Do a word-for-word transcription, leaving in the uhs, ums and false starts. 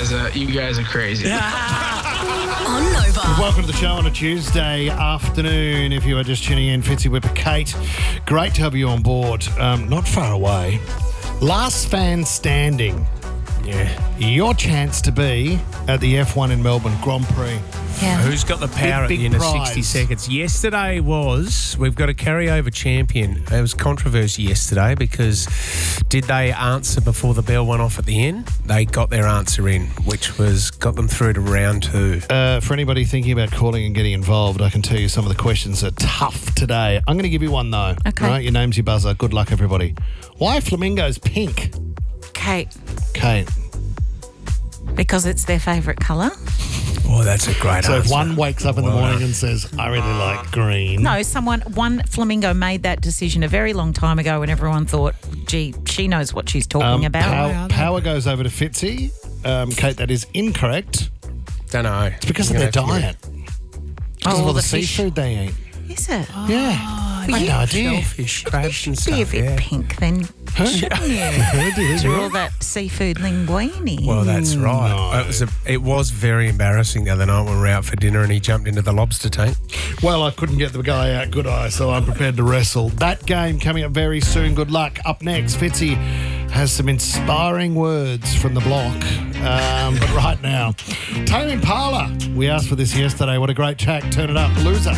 guys are you guys are crazy. On Nova. Welcome to the show on a Tuesday afternoon. If you are just tuning in, Fitzy Whipper, Kate, great to have you on board. Um, not far away. Last fan standing. Yeah. Your chance to be at the F one in Melbourne Grand Prix. Yeah. Who's got the power Big, at the big end prize. of sixty seconds? Yesterday was, we've got a carryover champion. There was controversy yesterday because did they answer before the bell went off at the end? They got their answer in, which was got them through to round two. Uh, for anybody thinking about calling and getting involved, I can tell you some of the questions are tough today. I'm going to give you one, though. Okay. All right, your name's your buzzer. Good luck, everybody. Why are flamingos pink? Kate, Kate. because it's their favourite colour. Oh, that's a great So answer. if one wakes up in the Well morning done. and says, I really like green. No, someone, one flamingo made that decision a very long time ago when everyone thought, gee, she knows what she's talking Um, about. power, power goes over to Fitzy. Um, Kate, that is incorrect. Don't know. It's because of their diet. Because of Oh, all the, the fish. seafood they eat. Is it? Yeah. I had no idea. Shellfish, crabs and Be a stuff, bit yeah. pink then. To all that seafood linguine. Well, that's right. No. It was a, it was very embarrassing the other night when we were out for dinner and he jumped into the lobster tank. Well, I couldn't get the guy out, could I? So I'm prepared to wrestle. That game coming up very soon. Good luck. Up next, Fitzy has some inspiring words from the block. Um, but right now, Tame Impala. We asked for this yesterday. What a great track. Turn it up. Loser.